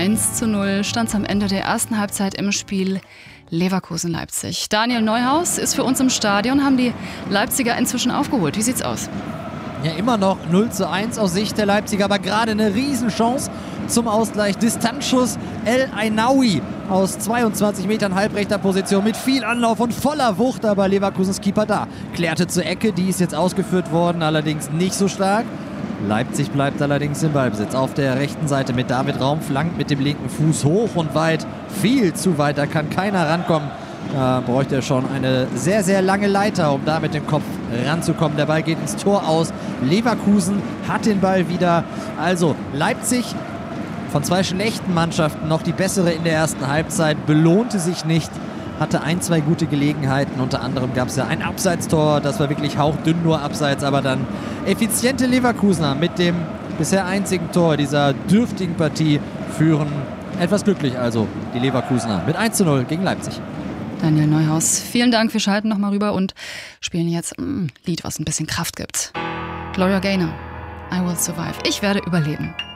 1:0 stand es am Ende der ersten Halbzeit im Spiel Leverkusen-Leipzig. Daniel Neuhaus ist für uns im Stadion. Haben die Leipziger inzwischen aufgeholt? Wie sieht's aus? Ja, immer noch 0:1 aus Sicht der Leipziger, aber gerade eine Riesenchance zum Ausgleich. Distanzschuss El Ainaoui aus 22 Metern halbrechter Position mit viel Anlauf und voller Wucht, aber Leverkusens Keeper da. Klärte zur Ecke, die ist jetzt ausgeführt worden, allerdings nicht so stark. Leipzig bleibt allerdings im Ballbesitz. Auf der rechten Seite mit David Raum, flankt mit dem linken Fuß hoch und weit. Viel zu weit, da kann keiner rankommen. Da bräuchte er schon eine sehr, sehr lange Leiter, um da mit dem Kopf ranzukommen. Der Ball geht ins Tor aus. Leverkusen hat den Ball wieder. Also Leipzig, von zwei schlechten Mannschaften noch die bessere in der ersten Halbzeit, belohnte sich nicht. Hatte ein, zwei gute Gelegenheiten. Unter anderem gab es ja ein Abseitstor. Das war wirklich hauchdünn nur abseits. Aber dann effiziente Leverkusener mit dem bisher einzigen Tor dieser dürftigen Partie führen etwas glücklich. Also die Leverkusener mit 1:0 gegen Leipzig. Daniel Neuhaus, vielen Dank. Wir schalten nochmal rüber und spielen jetzt ein Lied, was ein bisschen Kraft gibt. Gloria Gaynor, I Will Survive. Ich werde überleben.